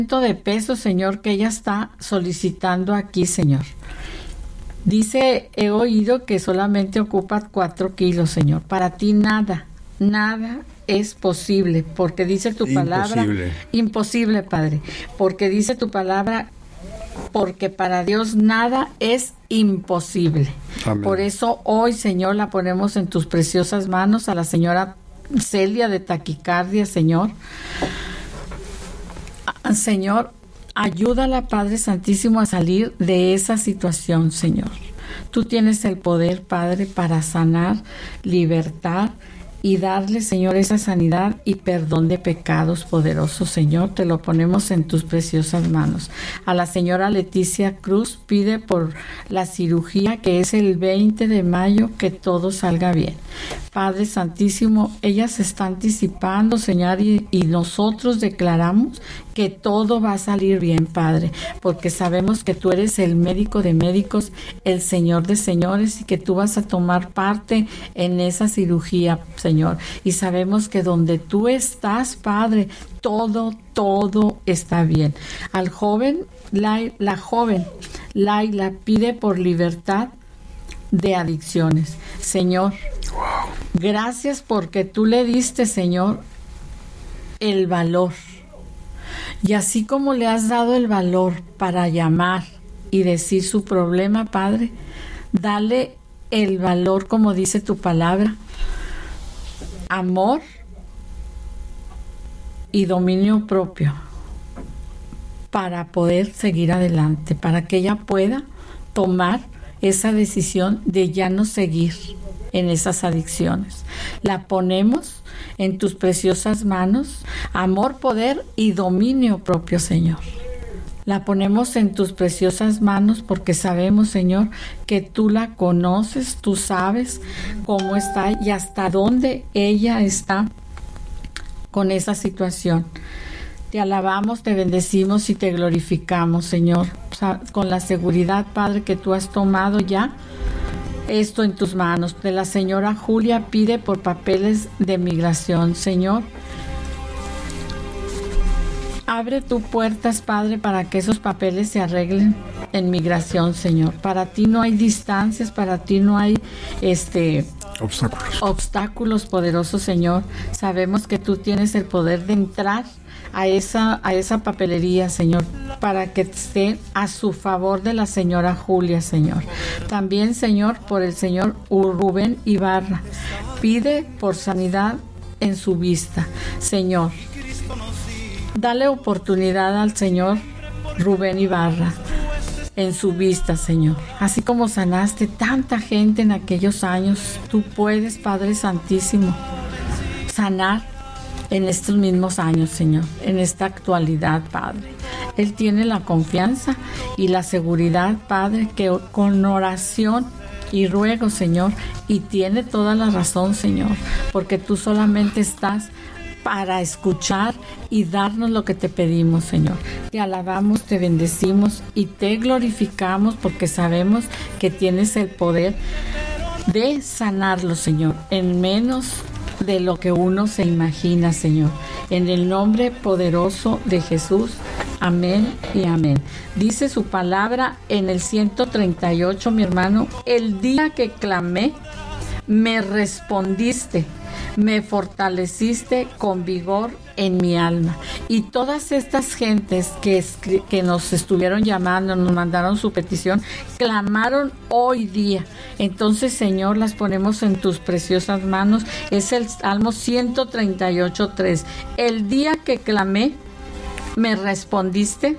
de peso, Señor, que ella está solicitando aquí, Señor. Dice, he oído que solamente ocupa 4 kilos, Señor. Para ti nada es posible, porque dice tu palabra. Imposible, Padre. Porque dice tu palabra, porque para Dios nada es imposible. Amén. Por eso hoy, Señor, la ponemos en tus preciosas manos a la señora Celia de taquicardia, Señor. Señor, ayúdala, Padre Santísimo, a salir de esa situación, Señor. Tú tienes el poder, Padre, para sanar, libertar y darle, Señor, esa sanidad y perdón de pecados, poderoso Señor. Te lo ponemos en tus preciosas manos. A la señora Leticia Cruz pide por la cirugía que es el 20 de mayo, que todo salga bien. Padre Santísimo, ella se está anticipando, Señor, y nosotros declaramos que todo va a salir bien, Padre, porque sabemos que tú eres el médico de médicos, el Señor de señores, y que tú vas a tomar parte en esa cirugía, Señor. Y sabemos que donde tú estás, Padre, todo está bien. Al joven, la joven Laila pide por libertad de adicciones. Señor, gracias porque tú le diste, Señor, el valor. Y así como le has dado el valor para llamar y decir su problema, Padre, dale el valor, como dice tu palabra, amor y dominio propio para poder seguir adelante, para que ella pueda tomar esa decisión de ya no seguir en esas adicciones. La ponemos en tus preciosas manos, amor, poder y dominio propio, Señor. La ponemos en tus preciosas manos porque sabemos, Señor, que tú la conoces, tú sabes cómo está y hasta dónde ella está con esa situación. Te alabamos, te bendecimos y te glorificamos, Señor, con la seguridad, Padre, que tú has tomado ya esto en tus manos. De la señora Julia pide por papeles de migración. Señor, abre tus puertas, Padre, para que esos papeles se arreglen en migración, Señor. Para ti no hay distancias, para ti no hay obstáculos, poderoso Señor. Sabemos que tú tienes el poder de entrar a esa papelería, Señor, para que esté a su favor de la señora Julia, Señor. También, Señor, por el señor Rubén Ibarra, pide por sanidad en su vista. Señor, dale oportunidad al señor Rubén Ibarra en su vista, Señor. Así como sanaste tanta gente en aquellos años, tú puedes, Padre Santísimo, sanar en estos mismos años, Señor, en esta actualidad, Padre. Él tiene la confianza y la seguridad, Padre, que con oración y ruego, Señor, y tiene toda la razón, Señor, porque tú solamente estás para escuchar y darnos lo que te pedimos, Señor. Te alabamos, te bendecimos y te glorificamos porque sabemos que tienes el poder de sanarlo, Señor, en menos de lo que uno se imagina, Señor. En el nombre poderoso de Jesús. Amén y amén. Dice su palabra en el 138, mi hermano: el día que clamé, me respondiste, me fortaleciste con vigor en mi alma. Y todas estas gentes que nos estuvieron llamando, nos mandaron su petición, clamaron hoy día. Entonces, Señor, las ponemos en tus preciosas manos. Es el Salmo 138:3. El día que clamé, me respondiste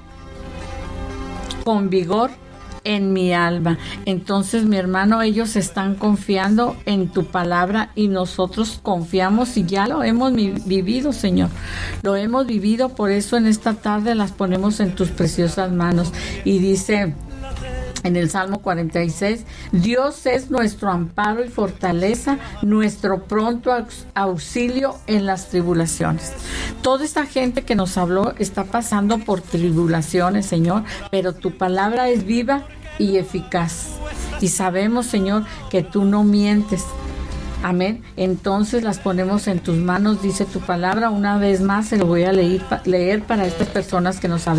con vigor en mi alma. Entonces, mi hermano, ellos están confiando en tu palabra y nosotros confiamos y ya lo hemos vivido, Señor. Lo hemos vivido, por eso en esta tarde las ponemos en tus preciosas manos. Y dice en el Salmo 46, Dios es nuestro amparo y fortaleza, nuestro pronto auxilio en las tribulaciones. Toda esta gente que nos habló está pasando por tribulaciones, Señor, pero tu palabra es viva y eficaz. Y sabemos, Señor, que tú no mientes. Amén. Entonces las ponemos en tus manos, dice tu palabra. Una vez más se lo voy a leer para estas personas que nos hablan.